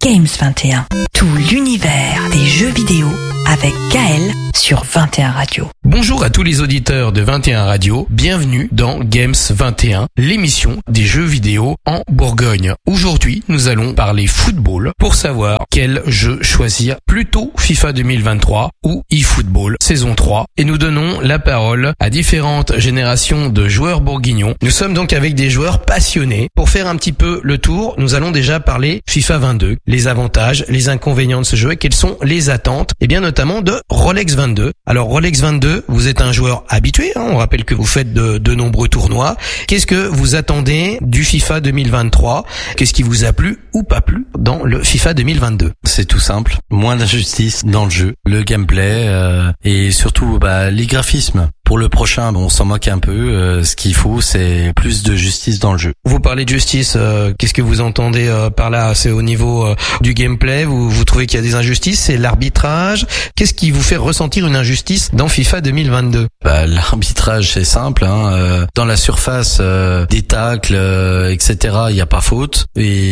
Games 21. Tout l'univers des jeux vidéo avec Gaël sur 21 Radio. Bonjour à tous les auditeurs de 21 Radio, bienvenue dans Games 21, l'émission des jeux vidéo en Bourgogne. Aujourd'hui, nous allons parler football pour savoir quel jeu choisir, plutôt FIFA 2023 ou eFootball saison 3. Et nous donnons la parole à différentes générations de joueurs bourguignons. Nous sommes donc avec des joueurs passionnés. Pour faire un petit peu le tour, nous allons déjà parler FIFA 22, les avantages, les inconvénients de ce jeu et quelles sont les attentes, et bien notamment de Rolex 22. Alors Rolex 22, vous êtes un joueur habitué, on rappelle que vous faites de nombreux tournois. Qu'est-ce que vous attendez du FIFA 2023 ? Qu'est-ce qui vous a plu ou pas plu dans le FIFA 2022 ? C'est tout simple, moins d'injustice dans le jeu, le gameplay et surtout les graphismes. Pour le prochain, on s'en moque un peu. Ce qu'il faut, c'est plus de justice dans le jeu. Vous parlez de justice, qu'est-ce que vous entendez par là ? C'est au niveau du gameplay, vous trouvez qu'il y a des injustices ? C'est l'arbitrage ? Qu'est-ce qui vous fait ressentir une injustice dans FIFA 2022 ? L'arbitrage, c'est simple. Dans la surface, des tacles, etc., il n'y a pas faute.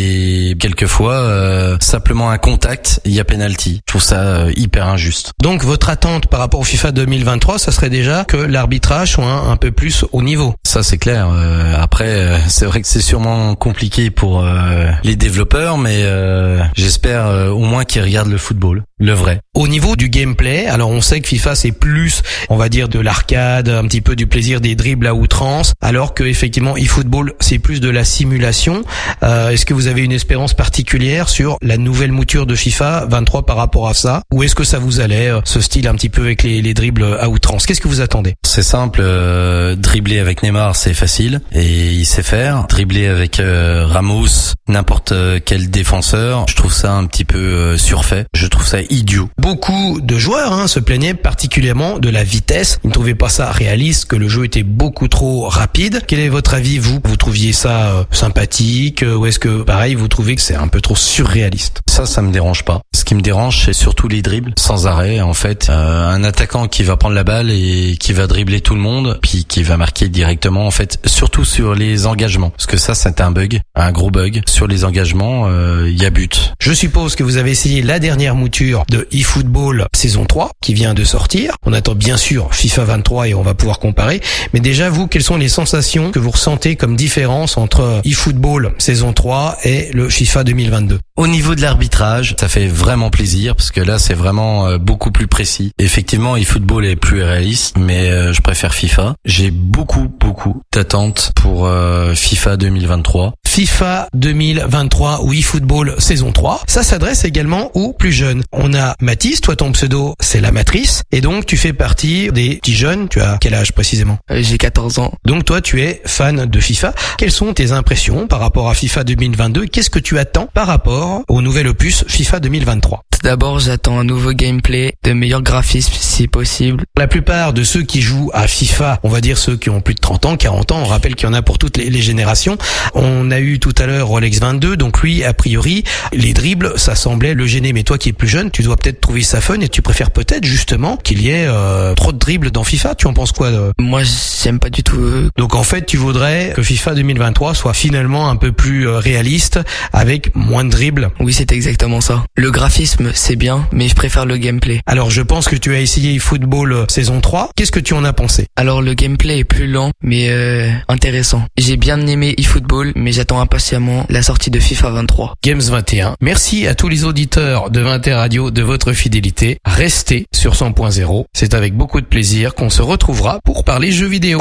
Et quelquefois, simplement un contact, il y a penalty. Je trouve ça hyper injuste. Donc votre attente par rapport au FIFA 2023, ça serait déjà que l'arbitrage soit un peu plus au niveau. Ça c'est clair. Après, c'est vrai que c'est sûrement compliqué pour les développeurs, mais j'espère au moins qu'ils regardent le football, le vrai. Au niveau du gameplay, alors on sait que FIFA c'est plus, on va dire, de l'arcade, un petit peu du plaisir des dribbles à outrance, alors que effectivement eFootball c'est plus de la simulation. Est-ce que vous avez une espérance particulière sur la nouvelle mouture de FIFA 23 par rapport à ça, ou est-ce que ça vous allait, ce style un petit peu avec les dribbles à outrance ? Qu'est-ce que vous attendez ? C'est simple, dribbler avec Neymar c'est facile et il sait faire. Dribbler avec Ramos, n'importe quel défenseur, je trouve ça un petit peu surfait. Je trouve ça idiot. Beaucoup de joueurs se plaignaient particulièrement de la vitesse. Ils ne trouvaient pas ça réaliste, que le jeu était beaucoup trop rapide. Quel est votre avis, vous ? Vous trouviez ça sympathique, ou est-ce que pareil vous trouvez que c'est un peu trop surréaliste ? Ça me dérange pas. Ce qui me dérange, c'est surtout les dribbles sans arrêt. En fait, un attaquant qui va prendre la balle et qui va dribbler tout le monde, puis qui va marquer directement. En fait, surtout sur les engagements, parce que ça, c'est un bug, un gros bug. Sur les engagements, il y a but. Je suppose que vous avez essayé la dernière mouture de eFootball saison 3 qui vient de sortir. On attend bien sûr FIFA 23 et on va pouvoir comparer. Mais déjà, vous, quelles sont les sensations que vous ressentez comme différence entre eFootball saison 3 et le FIFA 2022 ? Au niveau de l'arbitrage, ça fait vraiment plaisir parce que là, c'est vraiment beaucoup plus précis. Effectivement, eFootball est plus réaliste, mais je préfère FIFA. J'ai beaucoup d'attentes pour FIFA 2023. FIFA 2023 ou eFootball saison 3, ça s'adresse également aux plus jeunes. On a Mathis, toi ton pseudo c'est la Matrice, et donc tu fais partie des petits jeunes. Tu as quel âge précisément ? J'ai 14 ans. Donc toi tu es fan de FIFA. Quelles sont tes impressions par rapport à FIFA 2022 ? Qu'est-ce que tu attends par rapport au nouvel opus FIFA 2023 ? D'abord, j'attends un nouveau gameplay, de meilleurs graphismes si possible. La plupart de ceux qui jouent à FIFA, on va dire ceux qui ont plus de 30 ans, 40 ans, on rappelle qu'il y en a pour toutes les générations. On a eu tout à l'heure Rolex 22, donc lui, a priori, les dribbles, ça semblait le gêner. Mais toi qui es plus jeune, tu dois peut-être trouver ça fun et tu préfères peut-être justement qu'il y ait trop de dribbles dans FIFA. Tu en penses quoi ? Moi, j'aime pas du tout. Donc en fait, tu voudrais que FIFA 2023 soit finalement un peu plus réaliste, avec moins de dribbles ? Oui, c'est exactement ça. Le graphisme, c'est bien, mais je préfère le gameplay. Alors je pense que tu as essayé eFootball saison 3. Qu'est-ce que tu en as pensé ? Alors le gameplay est plus lent, mais intéressant. J'ai bien aimé eFootball, mais j'attends impatiemment la sortie de FIFA 23. Games 21. Merci à tous les auditeurs de 21 Radio de votre fidélité. Restez sur 100.0. C'est avec beaucoup de plaisir qu'on se retrouvera pour parler jeux vidéo.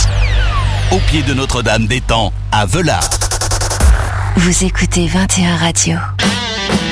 Au pied de Notre-Dame des Temps, à Velard. Vous écoutez 21 Radio.